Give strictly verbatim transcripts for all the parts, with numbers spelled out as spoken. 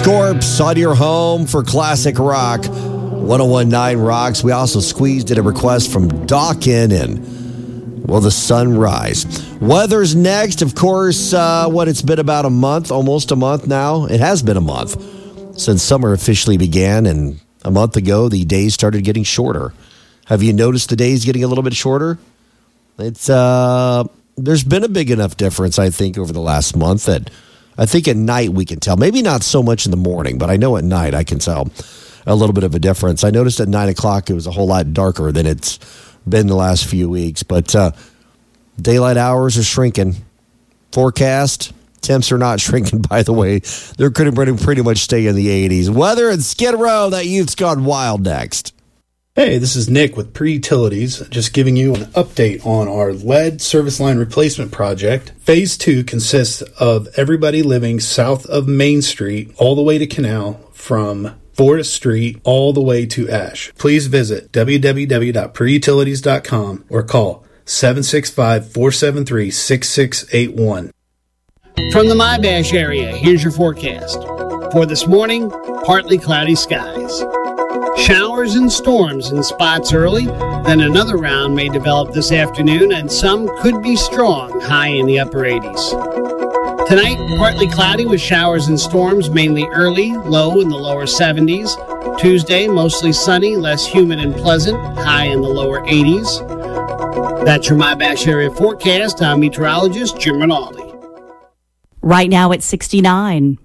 Scorps on your home for classic rock. ten nineteen Rocks. We also squeezed in a request from Dawkin and Will the Sun Rise? Weather's next. Of course, uh, what it's been about a month, almost a month now. It has been a month since summer officially began, and a month ago, the days started getting shorter. Have you noticed the days getting a little bit shorter? It's uh, there's been a big enough difference, I think, over the last month that I think at night we can tell. Maybe not so much in the morning, but I know at night I can tell a little bit of a difference. I noticed at nine o'clock it was a whole lot darker than it's been the last few weeks. But uh, daylight hours are shrinking. Forecast, temps are not shrinking, by the way. They're going to pretty much stay in the eighties. Weather and Skid Row, that youth's gone wild next. Hey, this is Nick with Pre-Utilities, just giving you an update on our lead service line replacement project. Phase two consists of everybody living south of Main Street all the way to Canal, from Forest Street all the way to Ash. Please visit w w w dot pre utilities dot com or call seven six five, four seven three, six six eight one. From the Mybash area, here's your forecast. For this morning, partly cloudy skies. Showers and storms in spots early, then another round may develop this afternoon, and some could be strong, high in the upper eighties. Tonight, partly cloudy with showers and storms, mainly early, low in the lower seventies. Tuesday, mostly sunny, less humid and pleasant, high in the lower eighties. That's your Mybash area forecast. I'm meteorologist Jim Rinaldi. Right now it's sixty-nine.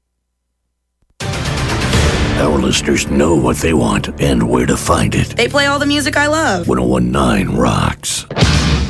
Our listeners know what they want and where to find it. They play all the music I love. ten nineteen Rocks.